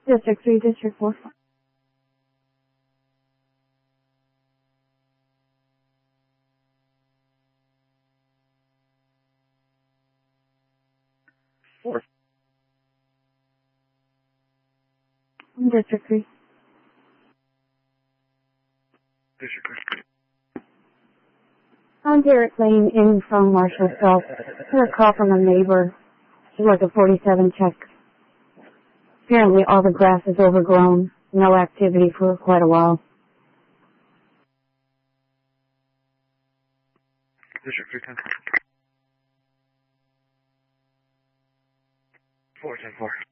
District 3, District 4. 4. District 3. District 3. On Derrick Lane in from Marshall South. I got a call from a neighbor. She'd like a 47 check. Apparently all the grass is overgrown. No activity for quite a while. District 310. 410-4.